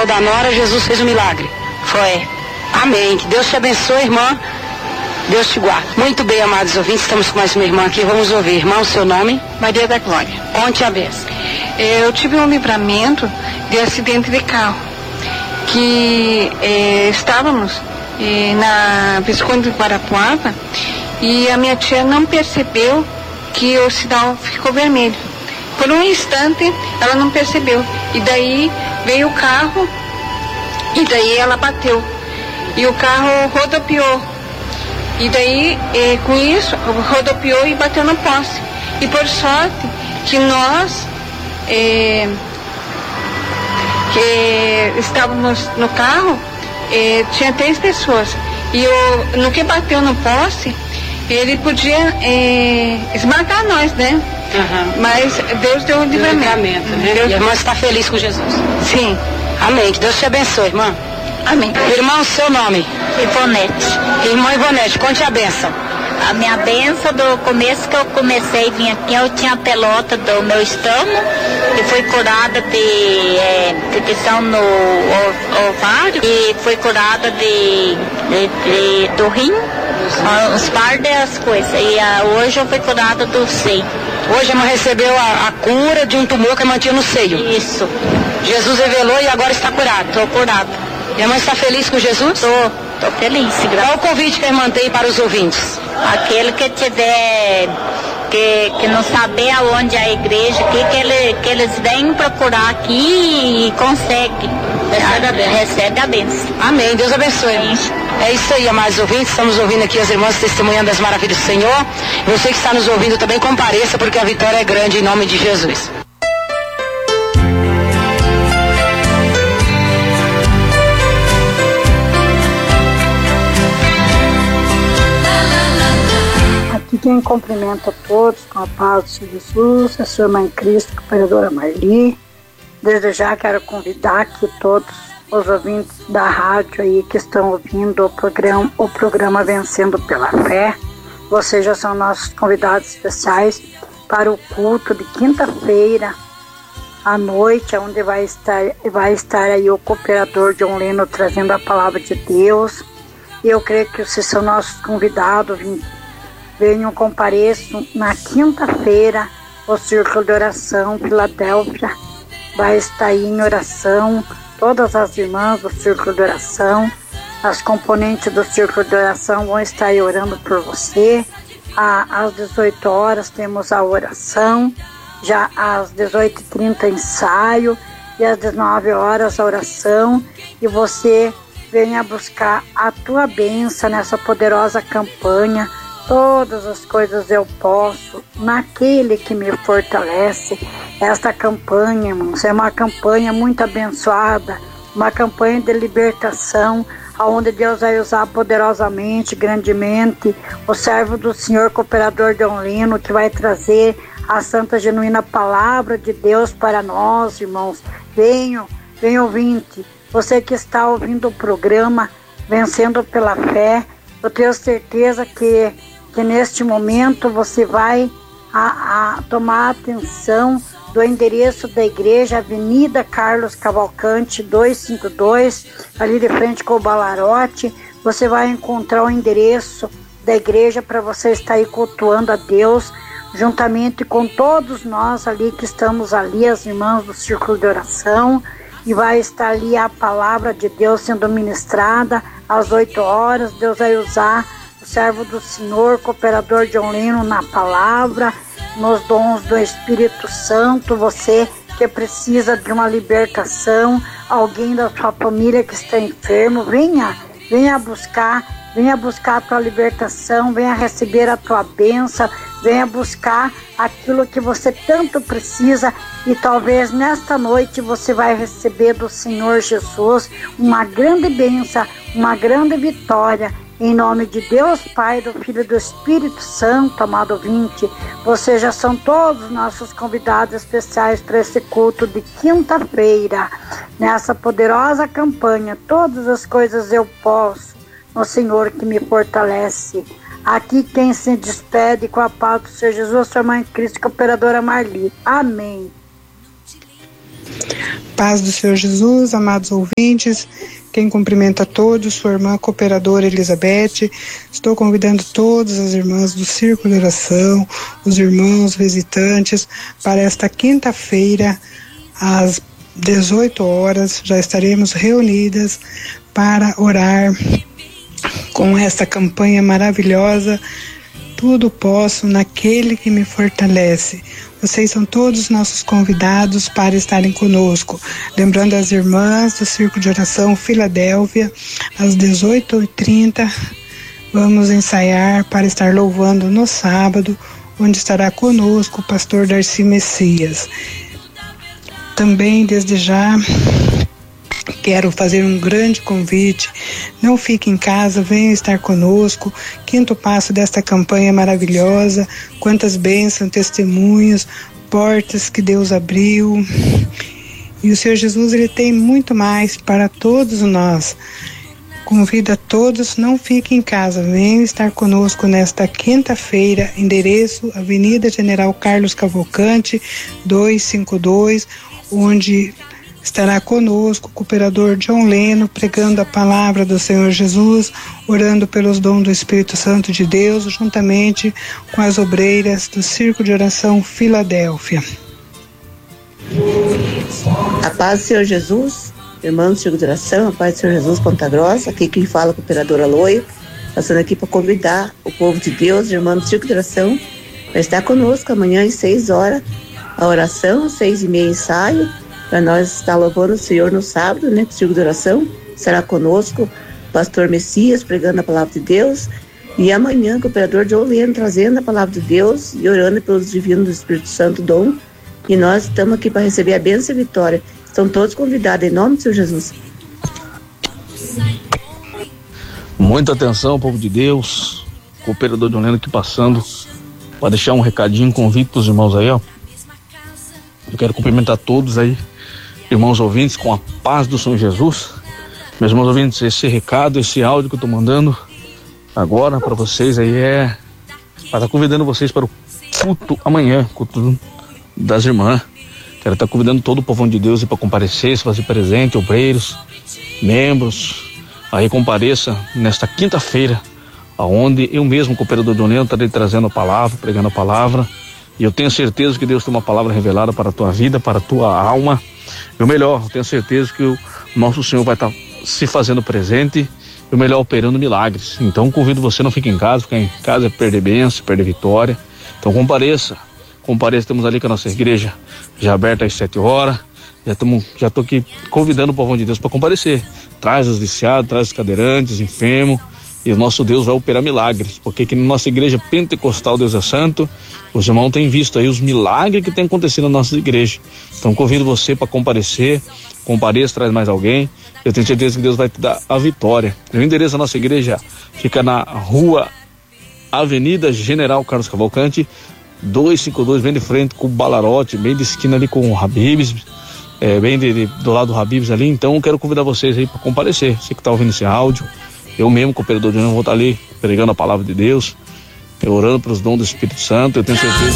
hospital da Nora, Jesus fez um milagre. Foi. Amém. Que Deus te abençoe, irmã. Deus te guarde. Muito bem, amados ouvintes, estamos com mais uma irmã aqui. Vamos ouvir. Irmã, o seu nome? Maria da Glória. Conte a benção. Eu tive um livramento de acidente de carro. Que estávamos na Visconde de Guarapuava e a minha tia não percebeu que o sinal ficou vermelho. Por um instante ela não percebeu. E daí veio o carro e daí ela bateu. E o carro rodopiou. E daí, com isso, rodopiou e bateu no poste. E por sorte que nós que estávamos no carro, tinha 3 pessoas. E no que bateu no poste, ele podia esmagar nós, né? Uhum. Mas Deus deu um livramento. Né? E a irmã está feliz com Jesus? Sim. Amém. Que Deus te abençoe, irmã. Amém. Irmão, o seu nome? Ivonete. Irmã Ivonete, conte a benção. A minha benção do começo que eu comecei a vir aqui, eu tinha pelota do meu estômago e fui curada de infecção no ovário e fui curada do rim, uns par das coisas. E hoje eu fui curada do seio. Hoje a irmã recebeu a cura de um tumor que mantinha no seio. Isso. Jesus revelou e agora está curada. Estou curada. E a irmã está feliz com Jesus? Estou feliz. Qual o convite que a irmã tem para os ouvintes? Aquele que tiver, que não saber aonde é a igreja, que eles vêm procurar aqui e conseguem. Recebe a bênção. Amém. Deus abençoe. É isso aí, amados ouvintes. Estamos ouvindo aqui as irmãs testemunhando das maravilhas do Senhor. Você que está nos ouvindo também, compareça, porque a vitória é grande em nome de Jesus. Aqui quem cumprimenta a todos com a paz do Senhor Jesus, a sua irmã em Cristo, cooperadora Marli. Desde já quero convidar aqui todos os ouvintes da rádio aí que estão ouvindo o programa Vencendo pela Fé. Vocês já são nossos convidados especiais para o culto de quinta-feira à noite, onde vai estar aí o cooperador John Leno trazendo a palavra de Deus. E eu creio que vocês são nossos convidados. Venham, compareçam na quinta-feira. O Círculo de Oração Filadélfia vai estar aí em oração. Todas as irmãs do Círculo de Oração, as componentes do Círculo de Oração vão estar aí orando por você. Às 18 horas temos a oração, já às 18h30 ensaio e às 19 horas a oração. E você venha buscar a tua bênção nessa poderosa campanha. Todas as coisas eu posso naquele que me fortalece. Esta campanha, irmãos, é uma campanha muito abençoada, uma campanha de libertação, onde Deus vai usar poderosamente, grandemente, o servo do Senhor, cooperador John Leno, que vai trazer a santa genuína palavra de Deus para nós, irmãos. Venham ouvinte, você que está ouvindo o programa Vencendo pela Fé, eu tenho certeza que neste momento você vai tomar atenção do endereço da igreja, Avenida Carlos Cavalcante 252, ali de frente com o Balarote. Você vai encontrar o endereço da igreja para você estar aí cultuando a Deus, juntamente com todos nós ali que estamos ali, as irmãs do Círculo de Oração, e vai estar ali a palavra de Deus sendo ministrada às 8 horas. Deus vai usar o servo do Senhor, cooperador John Leno, na palavra, nos dons do Espírito Santo. Você que precisa de uma libertação, alguém da sua família que está enfermo, venha buscar a tua libertação, venha receber a tua bênção, venha buscar aquilo que você tanto precisa, e talvez nesta noite você vai receber do Senhor Jesus uma grande bênção, uma grande vitória. Em nome de Deus Pai, do Filho e do Espírito Santo, amado ouvinte, vocês já são todos nossos convidados especiais para esse culto de quinta-feira, nessa poderosa campanha. Todas as coisas eu posso no Senhor que me fortalece. Aqui quem se despede com a paz do Senhor Jesus, sua irmã em Cristo, cooperadora Marli. Amém. Paz do Senhor Jesus, amados ouvintes, quem cumprimenta todos, sua irmã cooperadora Elizabeth. Estou convidando todas as irmãs do Círculo de Oração, os irmãos visitantes, para esta quinta-feira, às 18 horas, já estaremos reunidas para orar com esta campanha maravilhosa, Tudo Posso naquele que me fortalece. Vocês são todos nossos convidados para estarem conosco. Lembrando as irmãs do Círculo de Oração Filadélfia, às 18h30, vamos ensaiar para estar louvando no sábado, onde estará conosco o pastor Darcy Messias. Também, desde já, quero fazer um grande convite. Não fique em casa, venha estar conosco. Quinto passo desta campanha maravilhosa. Quantas bênçãos, testemunhos, portas que Deus abriu. E o Senhor Jesus, Ele tem muito mais para todos nós. Convido a todos, não fiquem em casa, venham estar conosco nesta quinta-feira, endereço Avenida General Carlos Cavalcante, 252, onde estará conosco o cooperador John Leno, pregando a palavra do Senhor Jesus, orando pelos dons do Espírito Santo de Deus, juntamente com as obreiras do Círculo de Oração Filadélfia. A paz do Senhor Jesus, irmãos do Círculo de Oração, a paz do Senhor Jesus, Ponta Grossa, aqui quem fala é a cooperadora Loio, passando aqui para convidar o povo de Deus, irmãos do Círculo de Oração, para estar conosco amanhã às 6 horas, a oração, 6h30 ensaio, para nós estar louvando o Senhor no sábado, né, com o Círculo de Oração. Será conosco o pastor Messias pregando a palavra de Deus, e amanhã o cooperador John Leno trazendo a palavra de Deus e orando pelos divinos do Espírito Santo dom, e nós estamos aqui para receber a bênção e a vitória. Estão todos convidados em nome do Senhor Jesus. Muita atenção, povo de Deus, o cooperador John Leno aqui passando para deixar um recadinho, um convite para os irmãos aí, ó. Eu quero cumprimentar todos aí, irmãos ouvintes, com a paz do Senhor Jesus. Meus irmãos ouvintes, esse recado, esse áudio que eu tô mandando agora para vocês aí para estar convidando vocês para o culto amanhã, culto das irmãs. Quero estar convidando todo o povão de Deus para comparecer, se fazer presente, obreiros, membros. Aí compareça nesta quinta-feira, aonde eu mesmo, cooperador John Leno, estarei trazendo a palavra, pregando a palavra. E eu tenho certeza que Deus tem uma palavra revelada para a tua vida, para a tua alma. E o melhor, eu tenho certeza que o nosso Senhor vai estar se fazendo presente e o melhor, operando milagres. Então convido você, não fique em casa, ficar em casa é perder bênção, perder vitória. Então compareça, temos ali com a nossa igreja já aberta às 7 horas. Já estou aqui convidando o povo de Deus para comparecer. Traz os viciados, traz os cadeirantes, enfermos. E o nosso Deus vai operar milagres, porque aqui na nossa igreja pentecostal Deus é Santo, os irmãos têm visto aí os milagres que tem acontecido na nossa igreja. Então convido você para comparecer, compareça, traz mais alguém, eu tenho certeza que Deus vai te dar a vitória. O endereço da nossa igreja fica na rua Avenida General Carlos Cavalcante, 252, bem de frente com o Balarote, bem de esquina ali com o Habib's, bem do lado do Habib's ali. Então eu quero convidar vocês aí para comparecer, você que está ouvindo esse áudio. Eu mesmo, cooperador de Deus, vou estar ali pregando a palavra de Deus, orando pelos dons do Espírito Santo. Eu tenho certeza